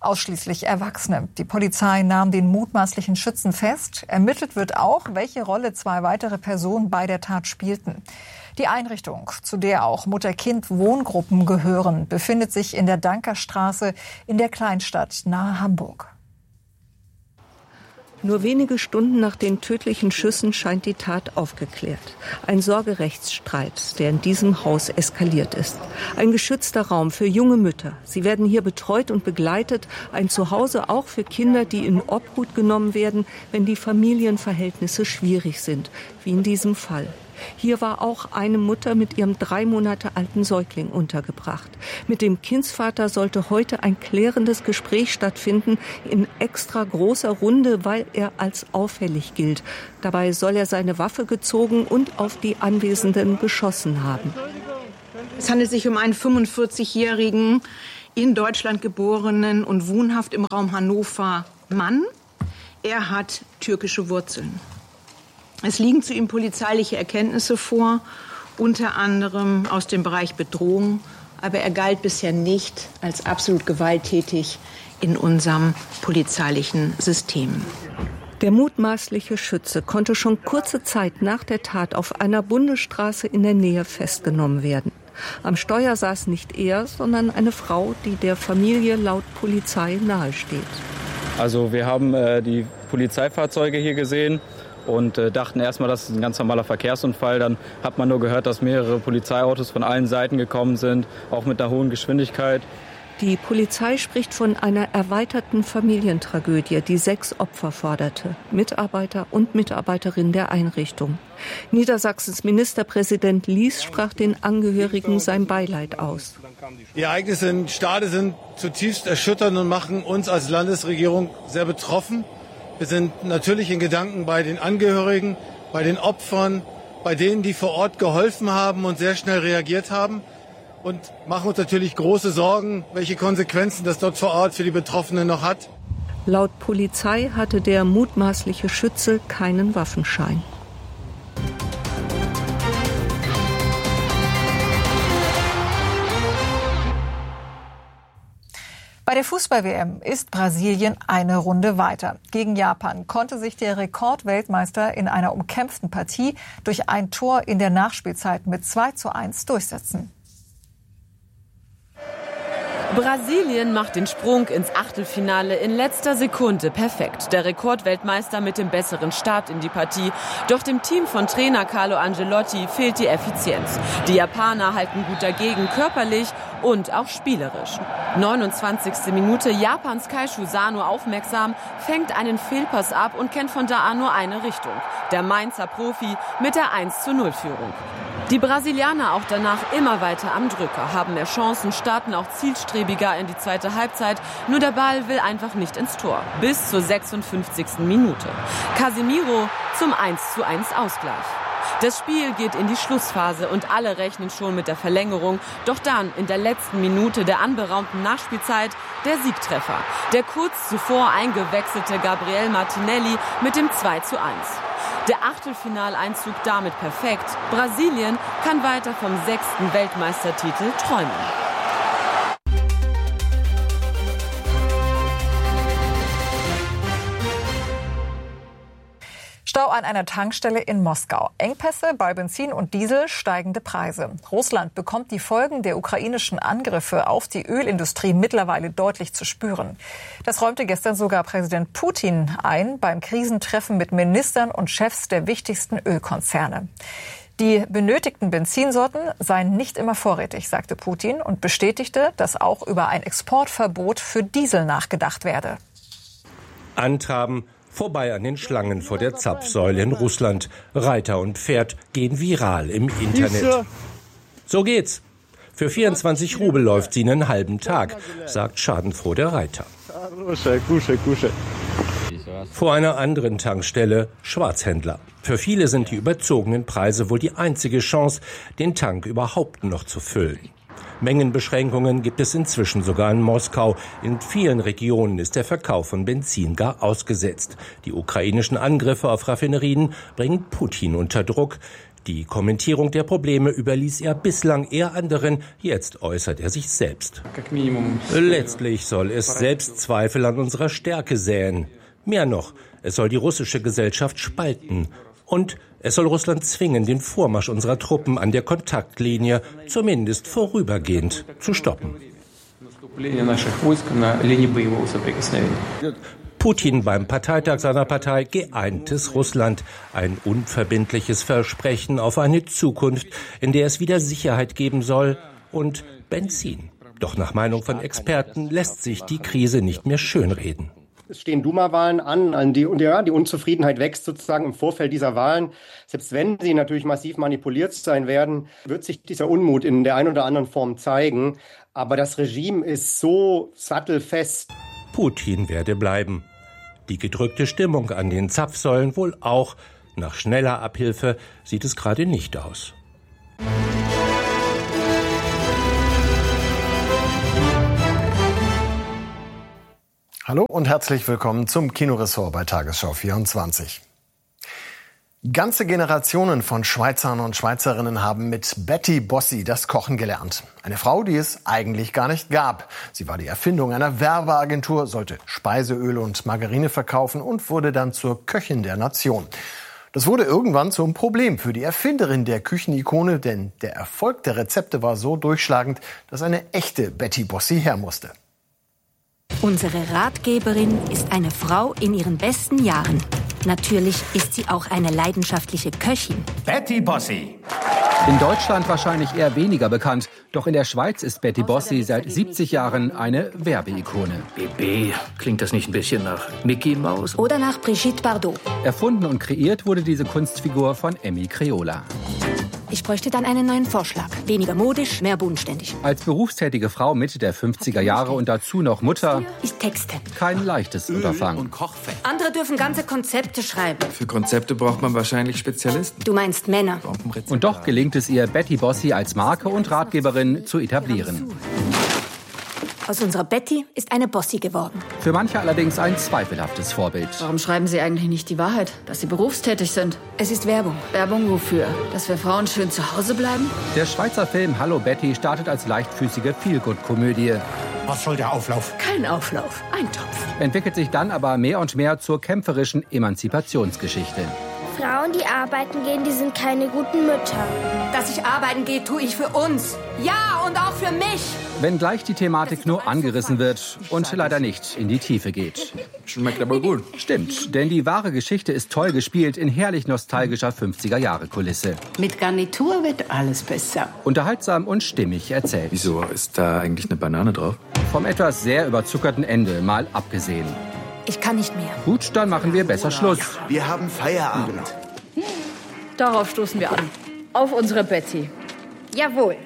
Ausschließlich Erwachsene. Die Polizei nahm den mutmaßlichen Schützen fest. Ermittelt wird auch, welche Rolle 2 weitere Personen bei der Tat spielten. Die Einrichtung, zu der auch Mutter-Kind-Wohngruppen gehören, befindet sich in der Dankerstraße in der Kleinstadt nahe Hamburg. Nur wenige Stunden nach den tödlichen Schüssen scheint die Tat aufgeklärt. Ein Sorgerechtsstreit, der in diesem Haus eskaliert ist. Ein geschützter Raum für junge Mütter. Sie werden hier betreut und begleitet. Ein Zuhause auch für Kinder, die in Obhut genommen werden, wenn die Familienverhältnisse schwierig sind, wie in diesem Fall. Hier war auch eine Mutter mit ihrem 3 Monate alten Säugling untergebracht. Mit dem Kindsvater sollte heute ein klärendes Gespräch stattfinden, in extra großer Runde, weil er als auffällig gilt. Dabei soll er seine Waffe gezogen und auf die Anwesenden geschossen haben. Es handelt sich um einen 45-jährigen, in Deutschland geborenen und wohnhaft im Raum Hannover Mann. Er hat türkische Wurzeln. Es liegen zu ihm polizeiliche Erkenntnisse vor, unter anderem aus dem Bereich Bedrohung. Aber er galt bisher nicht als absolut gewalttätig in unserem polizeilichen System. Der mutmaßliche Schütze konnte schon kurze Zeit nach der Tat auf einer Bundesstraße in der Nähe festgenommen werden. Am Steuer saß nicht er, sondern eine Frau, die der Familie laut Polizei nahesteht. Also wir haben die Polizeifahrzeuge hier gesehen und dachten erstmal, das ist ein ganz normaler Verkehrsunfall. Dann hat man nur gehört, dass mehrere Polizeiautos von allen Seiten gekommen sind, auch mit einer hohen Geschwindigkeit. Die Polizei spricht von einer erweiterten Familientragödie, die 6 Opfer forderte. Mitarbeiter und Mitarbeiterinnen der Einrichtung. Niedersachsens Ministerpräsident Lies sprach den Angehörigen sein Beileid aus. Die Ereignisse in Stade sind zutiefst erschütternd und machen uns als Landesregierung sehr betroffen. Wir sind natürlich in Gedanken bei den Angehörigen, bei den Opfern, bei denen, die vor Ort geholfen haben und sehr schnell reagiert haben. Und machen uns natürlich große Sorgen, welche Konsequenzen das dort vor Ort für die Betroffenen noch hat. Laut Polizei hatte der mutmaßliche Schütze keinen Waffenschein. Bei der Fußball-WM ist Brasilien eine Runde weiter. Gegen Japan konnte sich der Rekordweltmeister in einer umkämpften Partie durch ein Tor in der Nachspielzeit mit 2:1 durchsetzen. Brasilien macht den Sprung ins Achtelfinale in letzter Sekunde perfekt. Der Rekordweltmeister mit dem besseren Start in die Partie. Doch dem Team von Trainer Carlo Ancelotti fehlt die Effizienz. Die Japaner halten gut dagegen, körperlich und auch spielerisch. 29. Minute, Japans Keishu Sano aufmerksam, fängt einen Fehlpass ab und kennt von da an nur eine Richtung. Der Mainzer Profi mit der 1:0-Führung. Die Brasilianer auch danach immer weiter am Drücker, haben mehr Chancen, starten auch zielstrebiger in die zweite Halbzeit. Nur der Ball will einfach nicht ins Tor. Bis zur 56. Minute. Casemiro zum 1:1 Ausgleich. Das Spiel geht in die Schlussphase und alle rechnen schon mit der Verlängerung. Doch dann, in der letzten Minute der anberaumten Nachspielzeit, der Siegtreffer. Der kurz zuvor eingewechselte Gabriel Martinelli mit dem 2:1. Der Achtelfinaleinzug damit perfekt. Brasilien kann weiter vom 6. Weltmeistertitel träumen. Stau an einer Tankstelle in Moskau. Engpässe bei Benzin und Diesel, steigende Preise. Russland bekommt die Folgen der ukrainischen Angriffe auf die Ölindustrie mittlerweile deutlich zu spüren. Das räumte gestern sogar Präsident Putin ein beim Krisentreffen mit Ministern und Chefs der wichtigsten Ölkonzerne. Die benötigten Benzinsorten seien nicht immer vorrätig, sagte Putin und bestätigte, dass auch über ein Exportverbot für Diesel nachgedacht werde. Antraben vorbei an den Schlangen vor der Zapfsäule in Russland. Reiter und Pferd gehen viral im Internet. So geht's. Für 24 Rubel läuft sie einen halben Tag, sagt schadenfroh der Reiter. Vor einer anderen Tankstelle Schwarzhändler. Für viele sind die überzogenen Preise wohl die einzige Chance, den Tank überhaupt noch zu füllen. Mengenbeschränkungen gibt es inzwischen sogar in Moskau. In vielen Regionen ist der Verkauf von Benzin gar ausgesetzt. Die ukrainischen Angriffe auf Raffinerien bringen Putin unter Druck. Die Kommentierung der Probleme überließ er bislang eher anderen, jetzt äußert er sich selbst. Letztlich soll es Selbstzweifel an unserer Stärke säen. Mehr noch, es soll die russische Gesellschaft spalten. Und es soll Russland zwingen, den Vormarsch unserer Truppen an der Kontaktlinie, zumindest vorübergehend, zu stoppen. Putin beim Parteitag seiner Partei Geeintes Russland. Ein unverbindliches Versprechen auf eine Zukunft, in der es wieder Sicherheit geben soll und Benzin. Doch nach Meinung von Experten lässt sich die Krise nicht mehr schönreden. Es stehen Duma-Wahlen an, die Unzufriedenheit wächst sozusagen im Vorfeld dieser Wahlen. Selbst wenn sie natürlich massiv manipuliert sein werden, wird sich dieser Unmut in der einen oder anderen Form zeigen. Aber das Regime ist so sattelfest. Putin werde bleiben. Die gedrückte Stimmung an den Zapfsäulen wohl auch. Nach schneller Abhilfe sieht es gerade nicht aus. Hallo und herzlich willkommen zum Kinoressort bei Tagesschau 24. Ganze Generationen von Schweizern und Schweizerinnen haben mit Betty Bossi das Kochen gelernt. Eine Frau, die es eigentlich gar nicht gab. Sie war die Erfindung einer Werbeagentur, sollte Speiseöl und Margarine verkaufen und wurde dann zur Köchin der Nation. Das wurde irgendwann zum Problem für die Erfinderin der Küchenikone, denn der Erfolg der Rezepte war so durchschlagend, dass eine echte Betty Bossi her musste. Unsere Ratgeberin ist eine Frau in ihren besten Jahren. Natürlich ist sie auch eine leidenschaftliche Köchin. Betty Bossi. In Deutschland wahrscheinlich eher weniger bekannt. Doch in der Schweiz ist Betty Bossi seit 70 Jahren eine Werbeikone. BB, klingt das nicht ein bisschen nach Mickey Mouse? Oder nach Brigitte Bardot. Erfunden und kreiert wurde diese Kunstfigur von Emmy Creola. Ich bräuchte dann einen neuen Vorschlag. Weniger modisch, mehr bodenständig. Als berufstätige Frau Mitte der 50er Jahre und dazu noch Mutter, ist Texte. Kein leichtes Unterfangen. Und Kochfett. Andere dürfen ganze Konzepte schreiben. Für Konzepte braucht man wahrscheinlich Spezialisten. Du meinst Männer. Und doch gelingt es ihr, Betty Bossi als Marke und Ratgeberin zu etablieren. Aus unserer Betty ist eine Bossi geworden. Für manche allerdings ein zweifelhaftes Vorbild. Warum schreiben Sie eigentlich nicht die Wahrheit, dass Sie berufstätig sind? Es ist Werbung. Werbung wofür? Dass wir Frauen schön zu Hause bleiben? Der Schweizer Film Hallo Betty startet als leichtfüßige Feelgood-Komödie. Was soll der Auflauf? Kein Auflauf, ein Topf. Entwickelt sich dann aber mehr und mehr zur kämpferischen Emanzipationsgeschichte. Frauen, die arbeiten gehen, die sind keine guten Mütter. Dass ich arbeiten gehe, tue ich für uns. Ja, und auch für mich. Wenngleich die Thematik nur angerissen wird und leider nicht in die Tiefe geht. Schmeckt aber gut. Stimmt, denn die wahre Geschichte ist toll gespielt in herrlich nostalgischer 50er-Jahre-Kulisse. Mit Garnitur wird alles besser. Unterhaltsam und stimmig erzählt. Wieso, ist da eigentlich eine Banane drauf? Vom etwas sehr überzuckerten Ende mal abgesehen. Ich kann nicht mehr. Gut, dann machen wir besser Schluss. Wir haben Feierabend. Darauf stoßen wir an. Auf unsere Betty. Jawohl.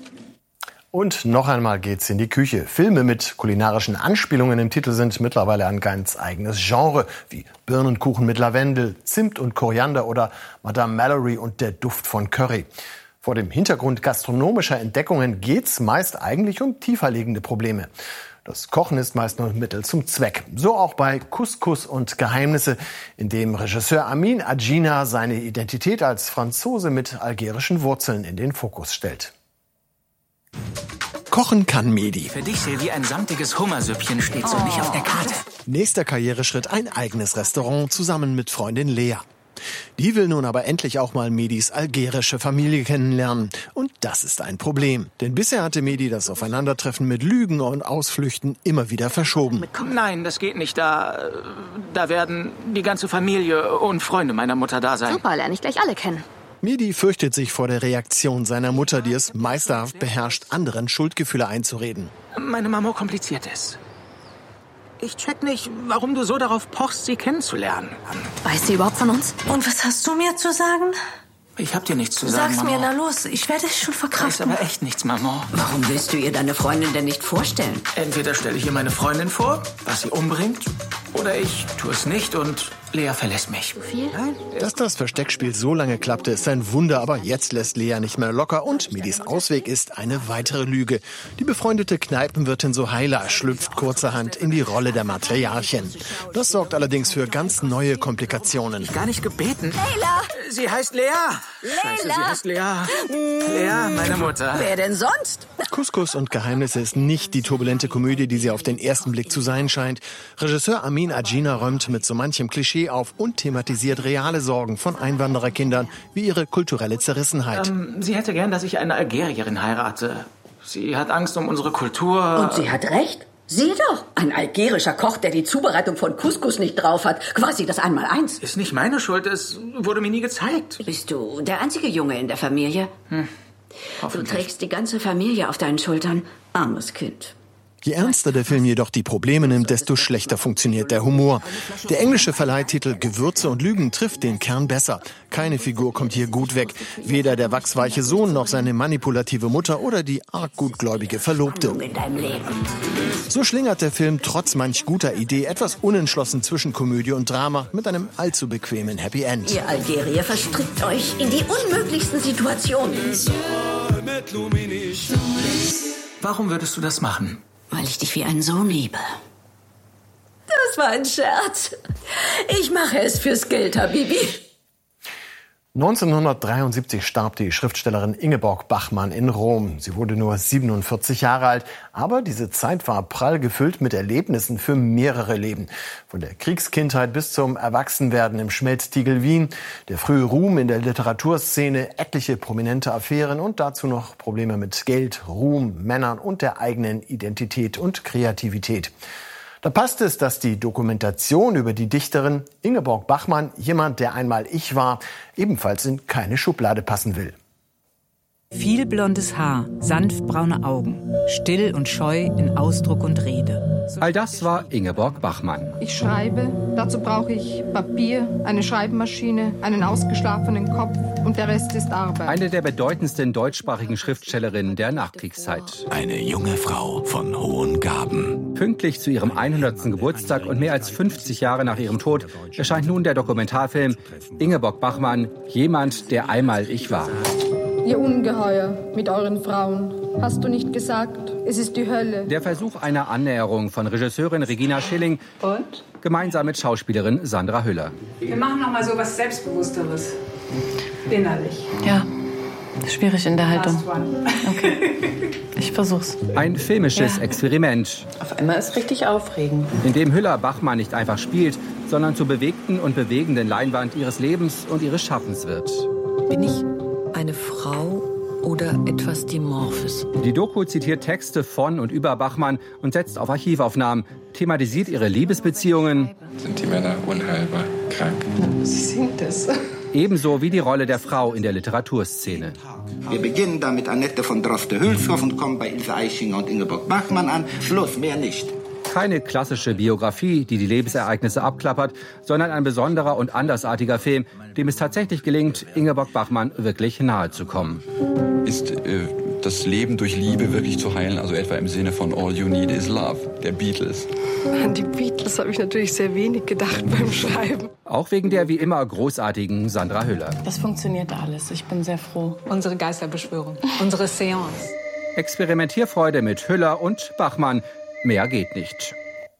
Und noch einmal geht's in die Küche. Filme mit kulinarischen Anspielungen im Titel sind mittlerweile ein ganz eigenes Genre, wie Birnenkuchen mit Lavendel, Zimt und Koriander oder Madame Mallory und der Duft von Curry. Vor dem Hintergrund gastronomischer Entdeckungen geht's meist eigentlich um tiefer liegende Probleme. Das Kochen ist meist nur Mittel zum Zweck. So auch bei Couscous und Geheimnisse, in dem Regisseur Amin Adjina seine Identität als Franzose mit algerischen Wurzeln in den Fokus stellt. Kochen kann Mehdi. Für dich, Silvi, ein samtiges Hummersüppchen steht so nicht auf der Karte. Nächster Karriereschritt, ein eigenes Restaurant zusammen mit Freundin Lea. Die will nun aber endlich auch mal Mehdis algerische Familie kennenlernen. Und das ist ein Problem. Denn bisher hatte Mehdi das Aufeinandertreffen mit Lügen und Ausflüchten immer wieder verschoben. Nein, das geht nicht. Da werden die ganze Familie und Freunde meiner Mutter da sein. Super, lerne ich gleich alle kennen. Mehdi fürchtet sich vor der Reaktion seiner Mutter, die es meisterhaft beherrscht, anderen Schuldgefühle einzureden. Meine Mama kompliziert es. Ich check nicht, warum du so darauf pochst, sie kennenzulernen. Weiß sie überhaupt von uns? Und was hast du mir zu sagen? Ich hab dir nichts zu sagen, Sag's Mama. mir, na los, ich werde es schon verkraften. Ist aber echt nichts, Mama. Warum willst du ihr deine Freundin denn nicht vorstellen? Entweder stelle ich ihr meine Freundin vor, was sie umbringt, oder ich tue es nicht und Lea verlässt mich. Nein. Dass das Versteckspiel so lange klappte, ist ein Wunder, aber jetzt lässt Lea nicht mehr locker und Midis Ausweg ist eine weitere Lüge. Die befreundete Kneipenwirtin Sohaila schlüpft kurzerhand in die Rolle der Matriarchin. Das sorgt allerdings für ganz neue Komplikationen. Gar nicht gebeten. Leila! Sie heißt Lea. Scheiße, sie heißt Lea. Lea, meine Mutter. Wer denn sonst? Couscous und Geheimnisse ist nicht die turbulente Komödie, die sie auf den ersten Blick zu sein scheint. Regisseur Amin Agina räumt mit so manchem Klischee auf und thematisiert reale Sorgen von Einwandererkindern wie ihre kulturelle Zerrissenheit. Sie hätte gern, dass ich eine Algerierin heirate. Sie hat Angst um unsere Kultur. Und sie hat recht. Sieh doch, ein algerischer Koch, der die Zubereitung von Couscous nicht drauf hat. Quasi das Einmaleins. Ist nicht meine Schuld, es wurde mir nie gezeigt. Bist du der einzige Junge in der Familie? Du trägst die ganze Familie auf deinen Schultern. Armes Kind. Je ernster der Film jedoch die Probleme nimmt, desto schlechter funktioniert der Humor. Der englische Verleihtitel Gewürze und Lügen trifft den Kern besser. Keine Figur kommt hier gut weg. Weder der wachsweiche Sohn noch seine manipulative Mutter oder die arg gutgläubige Verlobte. So schlingert der Film trotz manch guter Idee etwas unentschlossen zwischen Komödie und Drama mit einem allzu bequemen Happy End. Ihr Algerier verstrickt euch in die unmöglichsten Situationen. Warum würdest du das machen? Weil ich dich wie einen Sohn liebe. Das war ein Scherz. Ich mache es fürs Geld, Habibi. 1973 starb die Schriftstellerin Ingeborg Bachmann in Rom. Sie wurde nur 47 Jahre alt, aber diese Zeit war prall gefüllt mit Erlebnissen für mehrere Leben. Von der Kriegskindheit bis zum Erwachsenwerden im Schmelztiegel Wien, der frühe Ruhm in der Literaturszene, etliche prominente Affären und dazu noch Probleme mit Geld, Ruhm, Männern und der eigenen Identität und Kreativität. Da passt es, dass die Dokumentation über die Dichterin Ingeborg Bachmann, jemand, der einmal ich war, ebenfalls in keine Schublade passen will. Viel blondes Haar, sanft braune Augen, still und scheu in Ausdruck und Rede. All das war Ingeborg Bachmann. Ich schreibe, dazu brauche ich Papier, eine Schreibmaschine, einen ausgeschlafenen Kopf und der Rest ist Arbeit. Eine der bedeutendsten deutschsprachigen Schriftstellerinnen der Nachkriegszeit. Eine junge Frau von hohen Gaben. Pünktlich zu ihrem 100. Geburtstag und mehr als 50 Jahre nach ihrem Tod erscheint nun der Dokumentarfilm Ingeborg Bachmann, jemand, der einmal ich war. Ihr Ungeheuer mit euren Frauen. Hast du nicht gesagt, es ist die Hölle? Der Versuch einer Annäherung von Regisseurin Regina Schilling und gemeinsam mit Schauspielerin Sandra Hüller. Wir machen noch mal so was Selbstbewussteres. Innerlich. Ja, schwierig in der Haltung. Okay, ich versuch's. Ein filmisches Experiment. Auf einmal ist richtig aufregend. In dem Hüller Bachmann nicht einfach spielt, sondern zur bewegten und bewegenden Leinwand ihres Lebens und ihres Schaffens wird. Bin ich eine Frau oder etwas Dimorphes? Die Doku zitiert Texte von und über Bachmann und setzt auf Archivaufnahmen, thematisiert ihre Liebesbeziehungen. Sind die Männer unheilbar krank? Sie sind es. Ebenso wie die Rolle der Frau in der Literaturszene. Wir beginnen da mit Annette von Droste-Hülshoff und kommen bei Ilse Aichinger und Ingeborg Bachmann an. Schluss, mehr nicht. Keine klassische Biografie, die die Lebensereignisse abklappert, sondern ein besonderer und andersartiger Film, dem es tatsächlich gelingt, Ingeborg Bachmann wirklich nahe zu kommen. Ist das Leben durch Liebe wirklich zu heilen? Also etwa im Sinne von All You Need Is Love, der Beatles. An die Beatles habe ich natürlich sehr wenig gedacht beim Schreiben. Auch wegen der wie immer großartigen Sandra Hüller. Das funktioniert alles. Ich bin sehr froh. Unsere Geisterbeschwörung, unsere Seance. Experimentierfreude mit Hüller und Bachmann. Mehr geht nicht.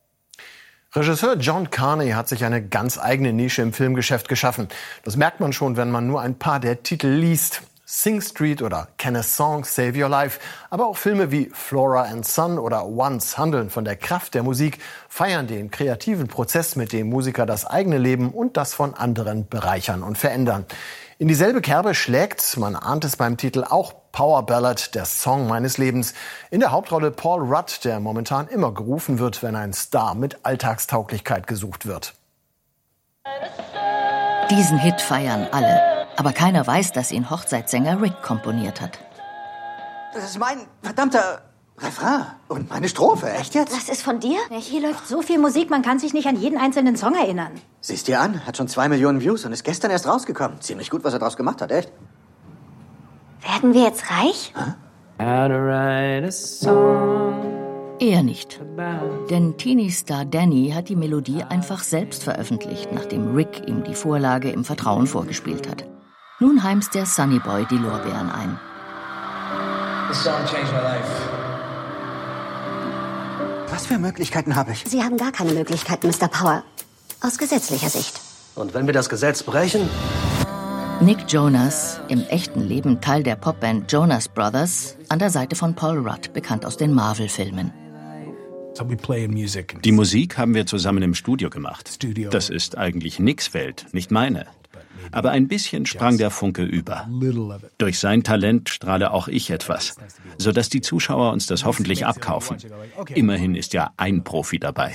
Regisseur John Carney hat sich eine ganz eigene Nische im Filmgeschäft geschaffen. Das merkt man schon, wenn man nur ein paar der Titel liest. Sing Street oder Can a Song Save Your Life, aber auch Filme wie Flora and Son oder Once handeln von der Kraft der Musik, feiern den kreativen Prozess, mit dem Musiker das eigene Leben und das von anderen bereichern und verändern. In dieselbe Kerbe schlägt, man ahnt es beim Titel, auch Power Ballad, der Song meines Lebens. In der Hauptrolle Paul Rudd, der momentan immer gerufen wird, wenn ein Star mit Alltagstauglichkeit gesucht wird. Diesen Hit feiern alle, aber keiner weiß, dass ihn Hochzeitssänger Rick komponiert hat. Das ist mein verdammter Refrain und meine Strophe, echt jetzt? Das ist von dir? Hier läuft so viel Musik, man kann sich nicht an jeden einzelnen Song erinnern. Siehst dir an, hat schon 2 Millionen Views und ist gestern erst rausgekommen. Ziemlich gut, was er draus gemacht hat, echt. Werden wir jetzt reich? Hä? How to write a song Eher nicht. Denn Teenie-Star Danny hat die Melodie einfach selbst veröffentlicht, nachdem Rick ihm die Vorlage im Vertrauen vorgespielt hat. Nun heimst der Sunny Boy die Lorbeeren ein. Was für Möglichkeiten habe ich? Sie haben gar keine Möglichkeiten, Mr. Power. Aus gesetzlicher Sicht. Und wenn wir das Gesetz brechen? Nick Jonas, im echten Leben Teil der Popband Jonas Brothers, an der Seite von Paul Rudd, bekannt aus den Marvel-Filmen. Die Musik haben wir zusammen im Studio gemacht. Das ist eigentlich Nicks Welt, nicht meine. Aber ein bisschen sprang der Funke über. Durch sein Talent strahle auch ich etwas, sodass die Zuschauer uns das hoffentlich abkaufen. Immerhin ist ja ein Profi dabei.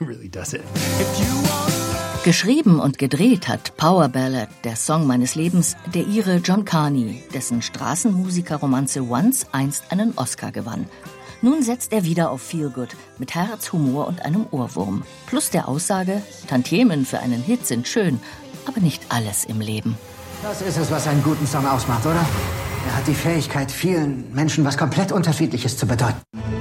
Geschrieben und gedreht hat Power Ballad, der Song meines Lebens, der Ire John Carney, dessen Straßenmusikerromanze Once einst einen Oscar gewann. Nun setzt er wieder auf Feelgood mit Herz, Humor und einem Ohrwurm. Plus der Aussage, Tantiemen für einen Hit sind schön, aber nicht alles im Leben. Das ist es, was einen guten Song ausmacht, oder? Er hat die Fähigkeit, vielen Menschen was komplett Unterschiedliches zu bedeuten.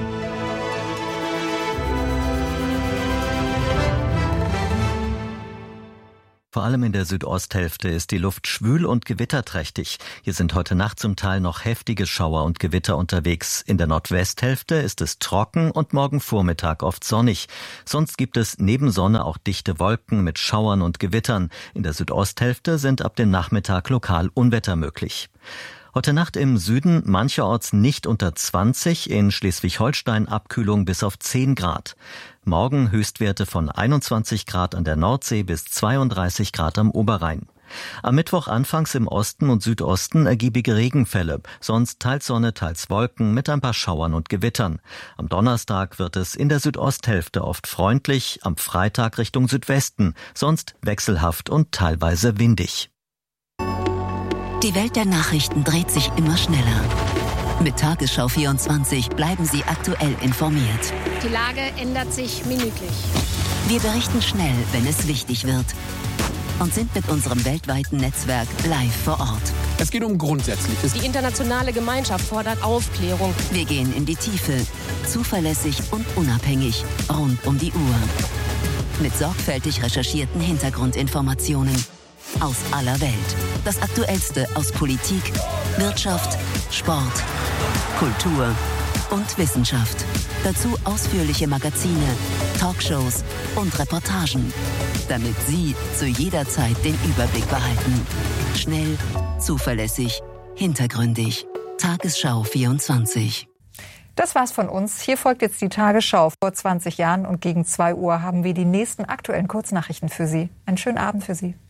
Vor allem in der Südosthälfte ist die Luft schwül und gewitterträchtig. Hier sind heute Nacht zum Teil noch heftige Schauer und Gewitter unterwegs. In der Nordwesthälfte ist es trocken und morgen Vormittag oft sonnig. Sonst gibt es neben Sonne auch dichte Wolken mit Schauern und Gewittern. In der Südosthälfte sind ab dem Nachmittag lokal Unwetter möglich. Heute Nacht im Süden mancherorts nicht unter 20, in Schleswig-Holstein Abkühlung bis auf 10 Grad. Morgen Höchstwerte von 21 Grad an der Nordsee bis 32 Grad am Oberrhein. Am Mittwoch anfangs im Osten und Südosten ergiebige Regenfälle, sonst teils Sonne, teils Wolken mit ein paar Schauern und Gewittern. Am Donnerstag wird es in der Südosthälfte oft freundlich, am Freitag Richtung Südwesten, sonst wechselhaft und teilweise windig. Die Welt der Nachrichten dreht sich immer schneller. Mit Tagesschau 24 bleiben Sie aktuell informiert. Die Lage ändert sich minütlich. Wir berichten schnell, wenn es wichtig wird. Und sind mit unserem weltweiten Netzwerk live vor Ort. Es geht um Grundsätzliches. Die internationale Gemeinschaft fordert Aufklärung. Wir gehen in die Tiefe. Zuverlässig und unabhängig. Rund um die Uhr. Mit sorgfältig recherchierten Hintergrundinformationen. Aus aller Welt. Das Aktuellste aus Politik, Wirtschaft, Sport, Kultur und Wissenschaft. Dazu ausführliche Magazine, Talkshows und Reportagen. Damit Sie zu jeder Zeit den Überblick behalten. Schnell, zuverlässig, hintergründig. Tagesschau 24. Das war's von uns. Hier folgt jetzt die Tagesschau vor 20 Jahren und gegen 2 Uhr haben wir die nächsten aktuellen Kurznachrichten für Sie. Einen schönen Abend für Sie.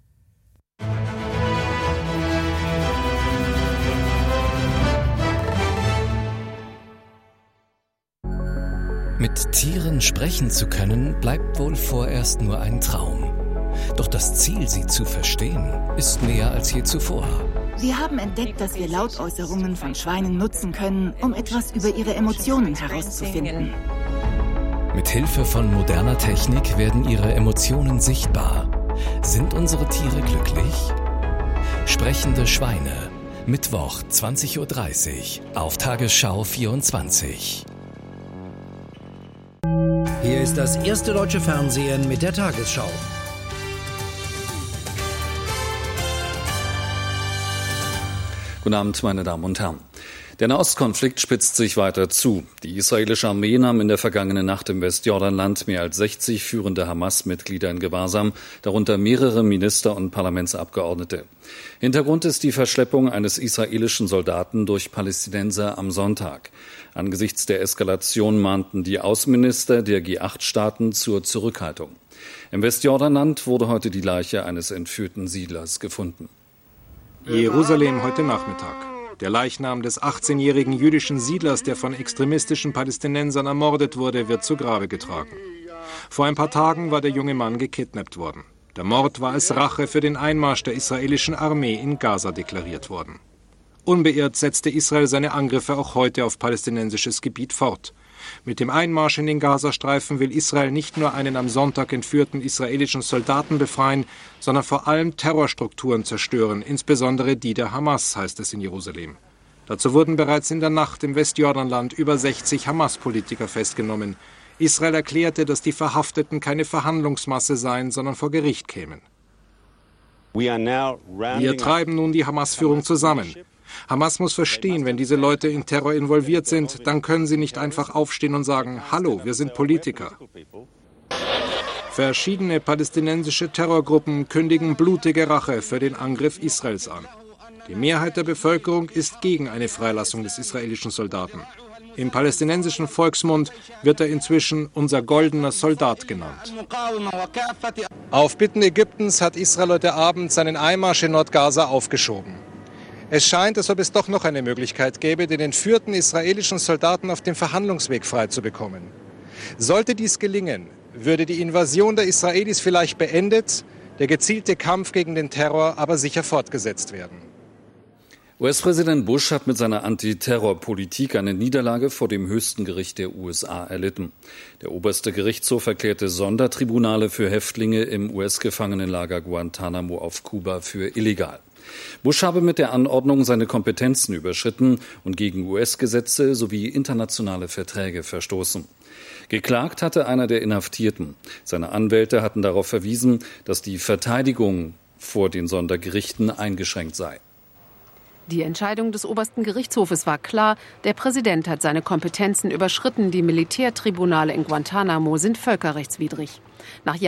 Mit Tieren sprechen zu können, bleibt wohl vorerst nur ein Traum. Doch das Ziel, sie zu verstehen, ist näher als je zuvor. Wir haben entdeckt, dass wir Lautäußerungen von Schweinen nutzen können, um etwas über ihre Emotionen herauszufinden. Mit Hilfe von moderner Technik werden ihre Emotionen sichtbar. Sind unsere Tiere glücklich? Sprechende Schweine. Mittwoch, 20:30 Uhr auf Tagesschau 24. Hier ist das erste deutsche Fernsehen mit der Tagesschau. Guten Abend, meine Damen und Herren. Der Nahostkonflikt spitzt sich weiter zu. Die israelische Armee nahm in der vergangenen Nacht im Westjordanland mehr als 60 führende Hamas-Mitglieder in Gewahrsam, darunter mehrere Minister und Parlamentsabgeordnete. Hintergrund ist die Verschleppung eines israelischen Soldaten durch Palästinenser am Sonntag. Angesichts der Eskalation mahnten die Außenminister der G8-Staaten zur Zurückhaltung. Im Westjordanland wurde heute die Leiche eines entführten Siedlers gefunden. Jerusalem heute Nachmittag. Der Leichnam des 18-jährigen jüdischen Siedlers, der von extremistischen Palästinensern ermordet wurde, wird zu Grabe getragen. Vor ein paar Tagen war der junge Mann gekidnappt worden. Der Mord war als Rache für den Einmarsch der israelischen Armee in Gaza deklariert worden. Unbeirrt setzte Israel seine Angriffe auch heute auf palästinensisches Gebiet fort. Mit dem Einmarsch in den Gazastreifen will Israel nicht nur einen am Sonntag entführten israelischen Soldaten befreien, sondern vor allem Terrorstrukturen zerstören, insbesondere die der Hamas, heißt es in Jerusalem. Dazu wurden bereits in der Nacht im Westjordanland über 60 Hamas-Politiker festgenommen. Israel erklärte, dass die Verhafteten keine Verhandlungsmasse seien, sondern vor Gericht kämen. Wir treiben nun die Hamas-Führung zusammen. Hamas muss verstehen, wenn diese Leute in Terror involviert sind, dann können sie nicht einfach aufstehen und sagen, hallo, wir sind Politiker. Verschiedene palästinensische Terrorgruppen kündigen blutige Rache für den Angriff Israels an. Die Mehrheit der Bevölkerung ist gegen eine Freilassung des israelischen Soldaten. Im palästinensischen Volksmund wird er inzwischen unser goldener Soldat genannt. Auf Bitten Ägyptens hat Israel heute Abend seinen Einmarsch in Nordgaza aufgeschoben. Es scheint, als ob es doch noch eine Möglichkeit gäbe, den entführten israelischen Soldaten auf dem Verhandlungsweg freizubekommen. Sollte dies gelingen, würde die Invasion der Israelis vielleicht beendet, der gezielte Kampf gegen den Terror aber sicher fortgesetzt werden. US-Präsident Bush hat mit seiner Antiterrorpolitik eine Niederlage vor dem höchsten Gericht der USA erlitten. Der oberste Gerichtshof erklärte Sondertribunale für Häftlinge im US-Gefangenenlager Guantanamo auf Kuba für illegal. Bush habe mit der Anordnung seine Kompetenzen überschritten und gegen US-Gesetze sowie internationale Verträge verstoßen. Geklagt hatte einer der Inhaftierten. Seine Anwälte hatten darauf verwiesen, dass die Verteidigung vor den Sondergerichten eingeschränkt sei. Die Entscheidung des obersten Gerichtshofes war klar. Der Präsident hat seine Kompetenzen überschritten. Die Militärtribunale in Guantanamo sind völkerrechtswidrig. Nach